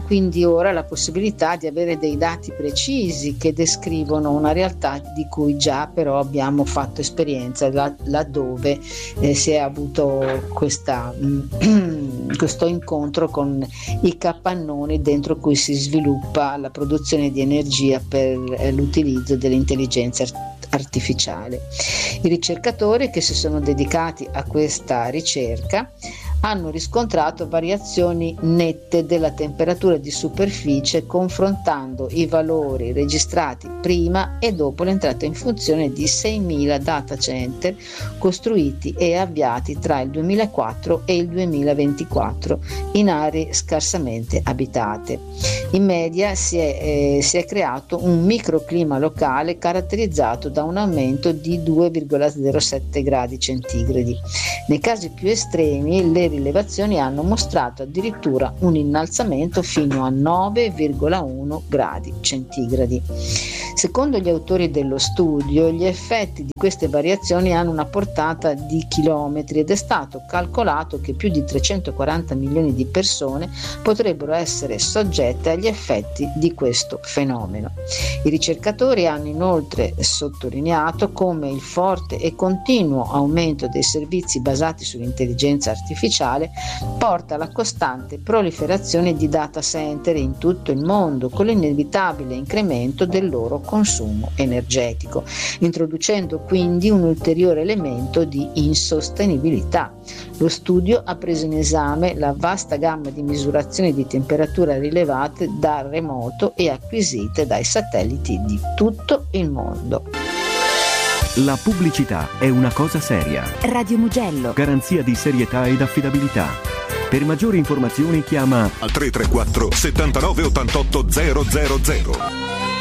quindi ora la possibilità di avere dei dati precisi che descrivono una realtà di cui già però abbiamo fatto esperienza laddove si è avuto questo incontro con i capannoni dentro cui si sviluppa la produzione di energia per l'utilizzo dell'intelligenza artificiale. I ricercatori che si sono dedicati a questa ricerca hanno riscontrato variazioni nette della temperatura di superficie confrontando i valori registrati prima e dopo l'entrata in funzione di 6.000 data center costruiti e avviati tra il 2004 e il 2024 in aree scarsamente abitate. In media si è creato un microclima locale caratterizzato da un aumento di 2,07 gradi centigradi. Nei casi più estremi le rilevazioni hanno mostrato addirittura un innalzamento fino a 9,1 gradi centigradi. Secondo gli autori dello studio, gli effetti di queste variazioni hanno una portata di chilometri ed è stato calcolato che più di 340 milioni di persone potrebbero essere soggette agli effetti di questo fenomeno. I ricercatori hanno inoltre sottolineato come il forte e continuo aumento dei servizi basati sull'intelligenza artificiale porta alla costante proliferazione di data center in tutto il mondo, con l'inevitabile incremento del loro consumo energetico, introducendo quindi un ulteriore elemento di insostenibilità. Lo studio ha preso in esame la vasta gamma di misurazioni di temperatura rilevate da remoto e acquisite dai satelliti di tutto il mondo. La pubblicità è una cosa seria. Radio Mugello. Garanzia di serietà ed affidabilità. Per maggiori informazioni chiama al 334 79 88 000.